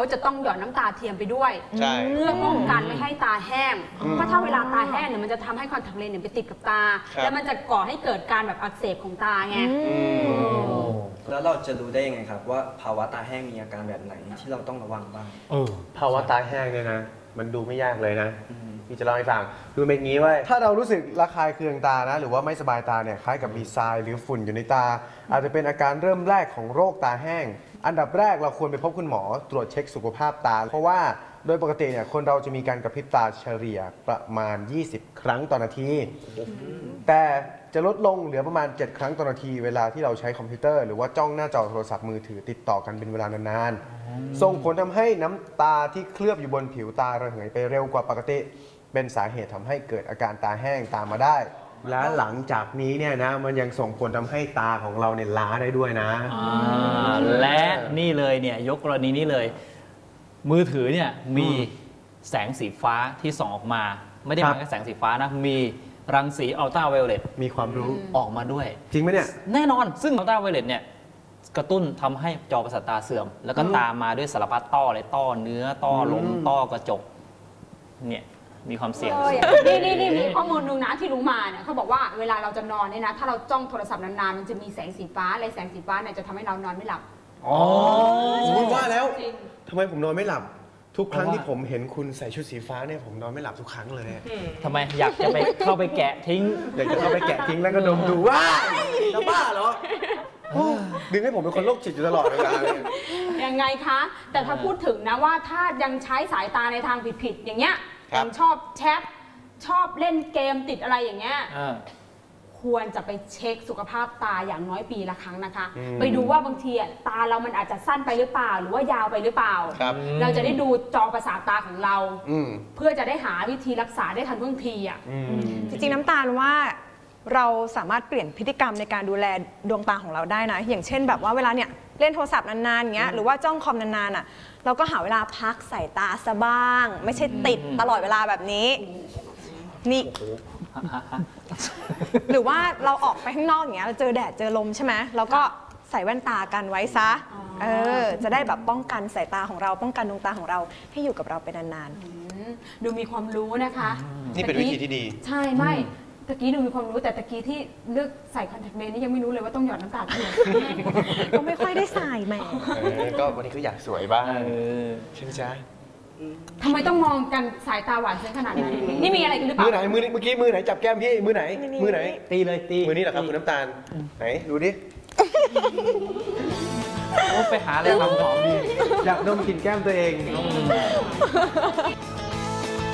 จะต้องหยอดน้ำตาเทียมไปด้วยเพื่อป้องกันไม่ให้ตาแห้งเพราะถ้าเวลาตาแห้งเนี่ยมันจะทำให้คอนแทคเลนส์เนี่ยไปติดกับตาแล้วมันจะก่อให้เกิดการแบบอักเสบของตาไงแล้วเราจะรู้ได้ยังไงครับว่าภาวะตาแห้งมีอาการแบบไหนที่เราต้องระวังบ้างภาวะตาแห้งเนี่ยนะมันดูไม่ยากเลยนะพี่จะเล่าให้ฟังคือเป็นงี้ว่าถ้าเรารู้สึกระคายเคืองตานะหรือว่าไม่สบายตาเนี่ยคล้ายกับมีทรายหรือฝุ่นอยู่ในตาอาจจะเป็นอาการเริ่มแรกของโรคตาแห้งอันดับแรกเราควรไปพบคุณหมอตรวจเช็คสุขภาพตาเพราะว่าโดยปกติเนี่ยคนเราจะมีการกระพริบตาเฉลี่ยประมาณ20 ครั้งต่อนาทีแต่จะลดลงเหลือประมาณ7 ครั้งต่อนาทีเวลาที่เราใช้คอมพิวเตอร์หรือว่าจ้องหน้าจอโทรศัพท์มือถือติดต่อกันเป็นเวลานานๆส่งผลทำให้น้ำตาที่เคลือบอยู่บนผิวตาระเหยไปเร็วกว่าปกติเป็นสาเหตุทำให้เกิดอาการตาแห้งตามมาได้และหลังจากนี้เนี่ยนะมันยังส่งผลทำให้ตาของเราเนี่ยล้าได้ด้วยนะและนี่เลยเนี่ยยกกรณีนี้เลยมือถือเนี่ยมีแสงสีฟ้าที่ส่องออกมาไม่ได้มาแค่แสงสีฟ้านะมีรังสีอัลตราไวโอเลตมีความรู้ออกมาด้วยจริงไหมเนี่ยแน่นอนซึ่งอัลตราไวโอเลตเนี่ยกระตุ้นทำให้จอประสาทตาเสื่อมแล้วก็ตามมาด้วยสารพัดต้อเลยต้อเนื้อต้อลมต้อกระจกเนี่ยมีความเสี่ยงนี่มีข้อมูลนึงนะที่รู้มาเนี่ยเขาบอกว่าเวลาเราจะนอนเนี่ยนะถ้าเราจ้องโทรศัพท์นานๆมันจะมีแสงสีฟ้าอะไรแสงสีฟ้าเนี่ยจะทำให้เรานอนไม่หลับคุณว่าแล้วทำไมผมนอนไม่หลับทุกครั้งที่ผมเห็นคุณใส่ชุดสีฟ้าเนี่ยผมนอนไม่หลับทุกครั้งเลยทำไมอยากจะไปเข้าไปแกะทิ้งอยากจะเข้าไปแกะทิ้งแล้วก็ดมดูว่าจะบ้าเหรอดึงให้ผมเป็นคนโรคจิตอยู่ตลอดเวลาเลยยังไงคะแต่ถ้าพูดถึงนะว่าถ้ายังใช้สายตาในทางผิดๆอย่างเงี้ยยังชอบแชทชอบเล่นเกมติดอะไรอย่างเงี้ยควรจะไปเช็คสุขภาพตาอย่างน้อยปีละครั้งนะคะไปดูว่าบางทีตาเรามันอาจจะสั้นไปหรือเปล่าหรือว่ายาวไปหรือเปล่าเราจะได้ดูจอประสาทตาของเราเพื่อจะได้หาวิธีรักษาได้ทันท่วงทีจริงๆน้ำตาลว่าเราสามารถเปลี่ยนพฤติกรรมในการดูแลดวงตาของเราได้นะอย่างเช่นแบบว่าเวลาเนี่ยเล่นโทรศัพท์นานๆอย่างเงี้ยหรือว่าจ้องคอมนานๆเราก็หาเวลาพักสายตาซะบ้างไม่ใช่ติดตลอดเวลาแบบนี้นี่หรือว่าเราออกไปข้างนอกอย่างเงี้ยเราเจอแดดเจอลมใช่ไหมเราก็ใส่แว่นตากันไว้ซะจะได้แบบป้องกันสายตาของเราป้องกันดวงตาของเราให้อยู่กับเราไปนานๆดูมีความรู้นะคะนี่เป็นวิธีที่ดีใช่ไม่ตะกี้ดูมีความรู้แต่ตะกี้ที่เลือกใส่คอนแทคเลนส์นี่ยังไม่รู้เลยว่าต้องหยอดน้ำตาเทียมก็ไม่ค่อยได้ใส่แหมก็วันนี้ก็อยากสวยบ้างใช่ไหมจ๊ะทำไมต้องมองกันสายตาหวานเสียขนาดนี้นี่มีอะไรกันหรือเปล่ามือไหนมือเมื่อกี้มือไหนจับแก้มพี่มือไหนมือไหนตีเลยตีมือนี้เหรอครับคุณน้ำตาลไหนดูดิไปหาอะไรทำหอมดีอยากดมกลิ่นแก้มตัวเอง